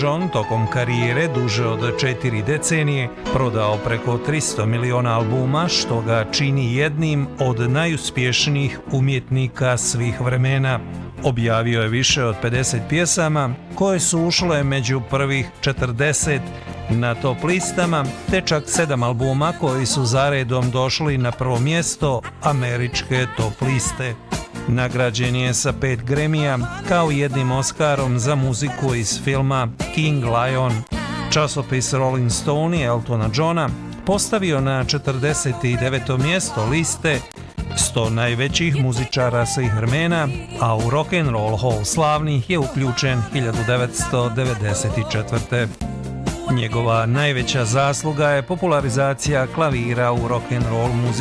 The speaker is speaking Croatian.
John tokom karijere duže od 4 decenije prodao preko 300 miliona albuma, što ga čini jednim od najuspješnijih umjetnika svih vremena. Objavio je više od 50 pjesama koje su ušle među prvih 40 na top listama, te čak 7 albuma koji su zaredom došli na prvo mjesto američke top liste. Nagrađen je sa 5 Grammy-a kao jednim Oscarom za muziku iz filma King Lion. Časopis Rolling Stone je Eltona Johna postavio na 49. mjesto liste 100 najvećih muzičara svih vremena, a u Rock'n'Roll Hall slavnih je uključen 1994. Njegova najveća zasluga je popularizacija klavira u rock'n'roll muzici.